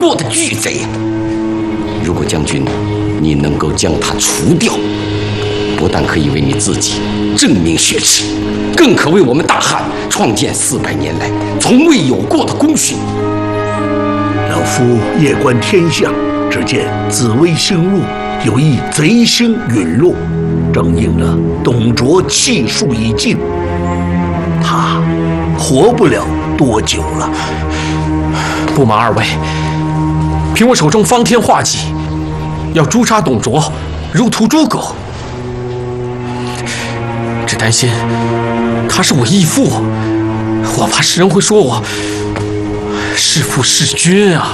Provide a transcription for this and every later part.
过的巨贼。如果将军你能够将他除掉，不但可以为你自己正名雪耻，更可为我们大汉创建400年来从未有过的功勋。 老夫夜观天象，只见紫微星入，有一贼星陨落，正应了董卓气数已尽，他活不了多久了。 不瞒二位，凭我手中方天画戟，要诛杀董卓，如屠猪狗。只担心他是我义父，我怕世人会说我弑父弑君啊。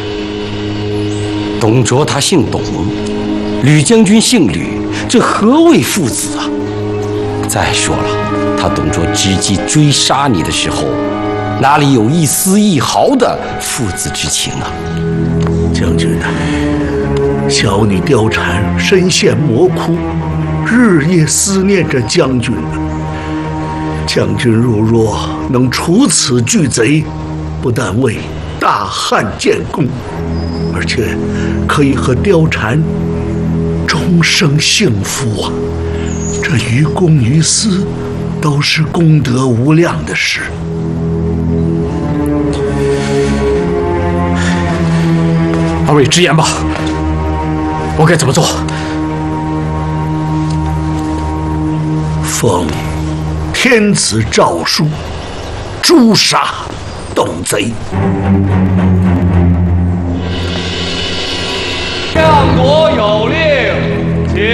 董卓他姓董，吕将军姓吕，这何谓父子啊？再说了，他董卓直击追杀你的时候，哪里有一丝一毫的父子之情啊？ 将军啊，小女貂蝉深陷魔窟，日夜思念着将军呢。将军如若能除此巨贼，不但为大汉建功，而且可以和貂蝉终生幸福啊！这于公于私都是功德无量的事。 二位直言吧，我该怎么做？ 奉天子诏书，诛杀董贼。 相国有